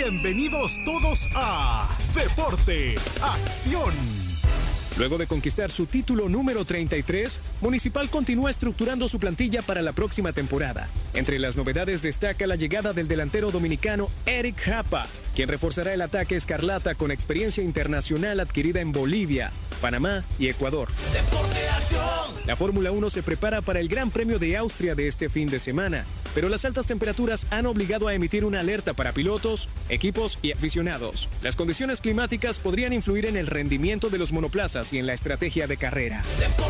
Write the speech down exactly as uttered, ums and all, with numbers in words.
Bienvenidos todos a Deporte, Acción. Luego de conquistar su título número treinta y tres, Municipal continúa estructurando su plantilla para la próxima temporada. Entre las novedades destaca la llegada del delantero dominicano Eric Japa, quien reforzará el ataque escarlata con experiencia internacional adquirida en Bolivia, Panamá y Ecuador. Deporte, acción. La Fórmula uno se prepara para el Gran Premio de Austria de este fin de semana, pero las altas temperaturas han obligado a emitir una alerta para pilotos, equipos y aficionados. Las condiciones climáticas podrían influir en el rendimiento de los monoplazas y en la estrategia de carrera. Deporte.